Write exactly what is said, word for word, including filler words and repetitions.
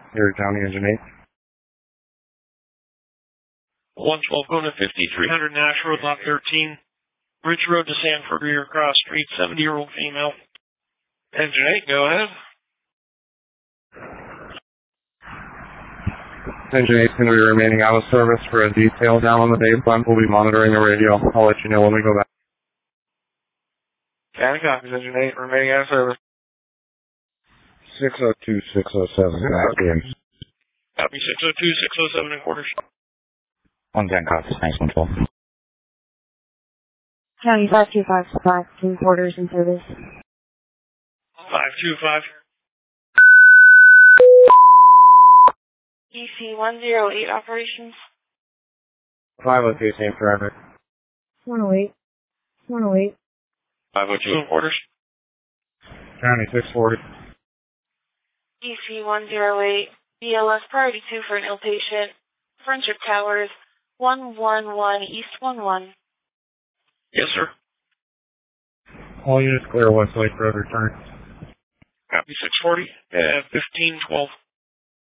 Erie County Engine eight. one twelve going to fifty-three hundred Nash Road, Lot thirteen. Ridge Road to Sanford, Rear Cross Street, seventy-year-old female. Engine eight, go ahead. Engine eight is going to be remaining out of service for a detail down on the day front. We'll be monitoring the radio. I'll let you know when we go back. County copies, Engine eight, remaining out of service. six oh two, six oh seven, back in. Copy six oh two, six oh seven and quarters. one ten copies, nice one twelve. County five two five five, two quarters in service. five two five. E C one oh eight operations. five oh two, same traffic. one oh eight. one oh eight. five oh two and quarters. County six forty. E C one oh eight. B L S priority two for an ill patient. Friendship Towers, one one one East one one. Yes, sir. All units clear West Lake Road return. Copy six forty. Uh, fifteen twelve.